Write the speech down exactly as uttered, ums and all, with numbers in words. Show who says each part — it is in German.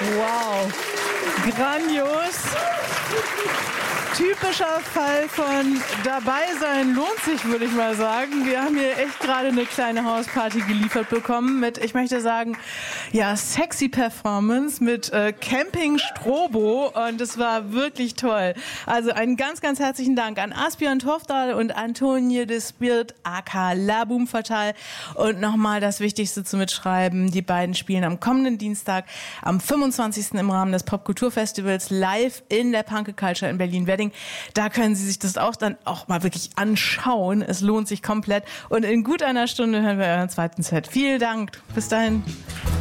Speaker 1: Wow, grandios. Typischer Fall von dabei sein lohnt sich, würde ich mal sagen. Wir haben hier echt gerade eine kleine Hausparty geliefert bekommen mit, ich möchte sagen, ja, sexy Performance mit äh, Camping Strobo und es war wirklich toll. Also einen ganz, ganz herzlichen Dank an Asbjørn Tofdal und Antonie de Spirt aka La Boom Fatal und nochmal das Wichtigste zu mitschreiben. Die beiden spielen am kommenden Dienstag, am fünfundzwanzigsten im Rahmen des Popkulturfestivals live in der Punke Culture in Berlin-Wedding. Da können Sie sich das auch dann auch mal wirklich anschauen. Es lohnt sich komplett. Und in gut einer Stunde hören wir euren zweiten Set. Vielen Dank. Bis dahin.